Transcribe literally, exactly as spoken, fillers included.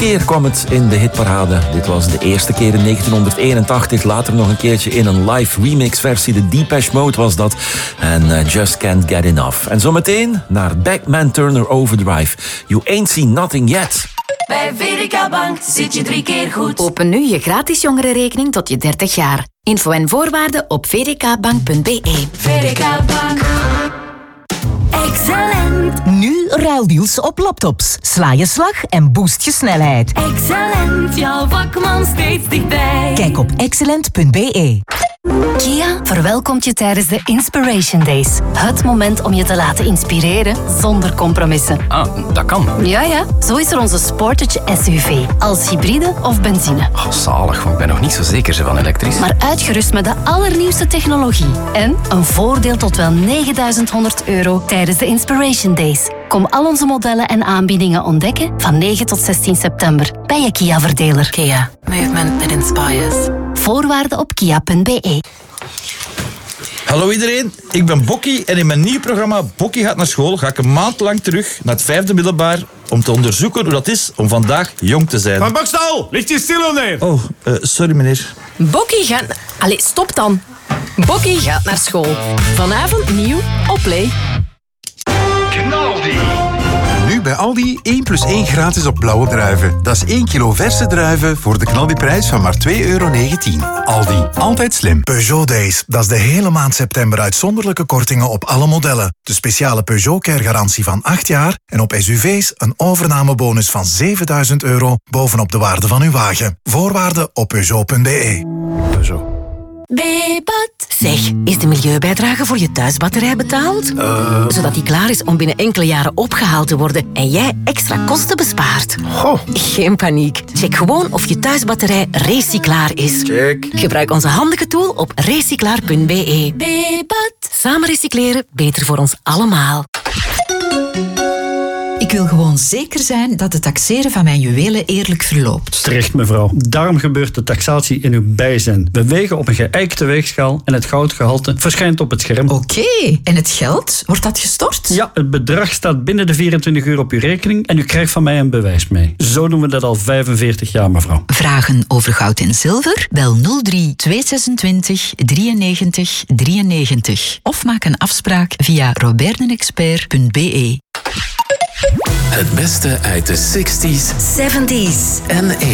keer kwam het in de hitparade. Dit was de eerste keer in negentienhonderdeenentachtig. Later nog een keertje in een live remix versie. De Depeche Mode was dat. En uh, Just Can't Get Enough. En zometeen naar Backman Turner Overdrive. You Ain't Seen Nothing Yet. Bij V D K Bank zit je drie keer goed. Open nu je gratis jongerenrekening tot je dertig jaar. Info en voorwaarden op v d k bank punt b e. V D K Bank. Excellent. Nu ruildeals op laptops. Sla je slag en boost je snelheid. Excellent. Jouw vakman steeds dichtbij. Kijk op excellent punt b e. Kia verwelkomt je tijdens de Inspiration Days. Het moment om je te laten inspireren zonder compromissen. Ah, dat kan. Ja, ja. Zo is er onze Sportage S U V. Als hybride of benzine. Oh, zalig, want ik ben nog niet zo zeker van elektrisch. Maar uitgerust met de allernieuwste technologie. En een voordeel tot wel negenduizend honderd euro tijdens de Inspiration Days. Kom al onze modellen en aanbiedingen ontdekken van negen tot zestien september bij je Kia-verdeler. Kia. Movement that inspires. Voorwaarden op kia punt b e. Hallo iedereen, ik ben Bokkie en in mijn nieuw programma Bokkie gaat naar school ga ik een maand lang terug naar het vijfde middelbaar om te onderzoeken hoe dat is om vandaag jong te zijn. Van Bokstal, ligt je stil neer? Oh, uh, sorry meneer. Bokkie gaat... Allee, stop dan. Bokkie gaat naar school. Vanavond nieuw op Play. Knaldi. Nu bij Aldi één plus één gratis op blauwe druiven. Dat is één kilo verse druiven voor de knaldiprijs van maar twee euro negentien. Aldi, altijd slim. Peugeot Days, dat is de hele maand september uitzonderlijke kortingen op alle modellen. De speciale Peugeot Care garantie van acht jaar en op S U V's een overnamebonus van zevenduizend euro bovenop de waarde van uw wagen. Voorwaarden op peugeot punt b e. Peugeot. Bebat. Zeg, is de milieubijdrage voor je thuisbatterij betaald? Uh. Zodat die klaar is om binnen enkele jaren opgehaald te worden en jij extra kosten bespaart. Goh. Geen paniek. Check gewoon of je thuisbatterij recyclaar is. Check. Gebruik onze handige tool op recyclaar punt b e. Bebat. Samen recycleren, beter voor ons allemaal. Ik wil gewoon zeker zijn dat het taxeren van mijn juwelen eerlijk verloopt. Terecht, mevrouw. Daarom gebeurt de taxatie in uw bijzijn. We wegen op een geëikte weegschaal en het goudgehalte verschijnt op het scherm. Oké, okay. En het geld? Wordt dat gestort? Ja, het bedrag staat binnen de vierentwintig uur op uw rekening en u krijgt van mij een bewijs mee. Zo doen we dat al vijfenveertig jaar, mevrouw. Vragen over goud en zilver? Bel nul drie tweehonderdzesentwintig drieënnegentig drieënnegentig of maak een afspraak via roberdenexpert punt b e. Het beste uit de zestig's, zeventig's en